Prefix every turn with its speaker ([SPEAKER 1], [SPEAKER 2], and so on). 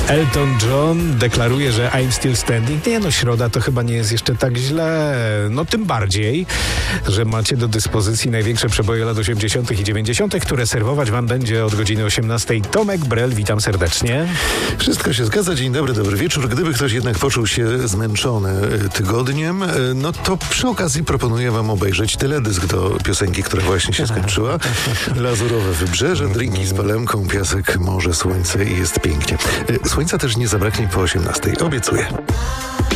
[SPEAKER 1] Elton John deklaruje, że I'm still standing. Nie no, środa to chyba nie jest jeszcze tak źle. No tym bardziej, że macie do dyspozycji największe przeboje lat 80. i 90., które serwować wam będzie od godziny 18. Tomek Brel, witam serdecznie.
[SPEAKER 2] Wszystko się zgadza. Dzień dobry, dobry wieczór. Gdyby ktoś jednak poczuł się zmęczony tygodniem, no to przy okazji proponuję wam obejrzeć teledysk do piosenki, która właśnie się skończyła. Lazurowe wybrzeże, drinki z palemką, piasek, morze, słońce i jest pięknie. Słońca też nie zabraknie po 18. Obiecuję.